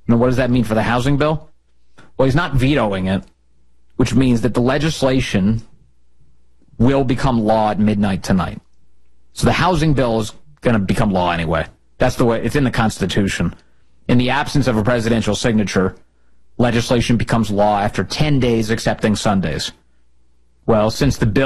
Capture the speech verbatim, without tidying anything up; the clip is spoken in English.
Now, what does that mean for the housing bill? Well, he's not vetoing it, which means that the legislation will become law at midnight tonight. So the housing bill is going to become law anyway. That's the way it's in the Constitution. In the absence of a presidential signature, legislation becomes law after ten days excepting Sundays. Well, since the bill